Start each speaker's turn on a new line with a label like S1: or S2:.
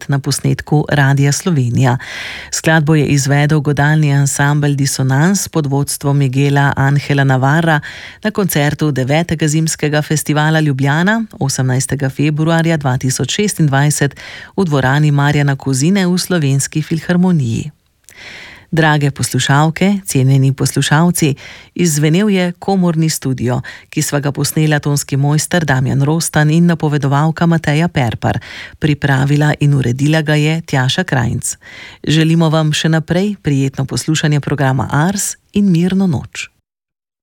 S1: na posnetku Radia Slovenija. Skladbo je izvedel godalni ansambel Disonans pod vodstvom Miguela Ángela Navarra na koncertu 9. zimskega festivala Ljubljana 18. februarja 2026 v dvorani Marjana Kozine v Slovenski filharmoniji. Drage poslušalke, cenjeni poslušalci, izzvenel je Komorni studio, ki sva ga posnela tonski mojster Damjan Rostan in napovedovalka Mateja Perpar. Pripravila in uredila ga je Tjaša Krajnc. Želimo vam še naprej prijetno poslušanje programa Ars in mirno noč.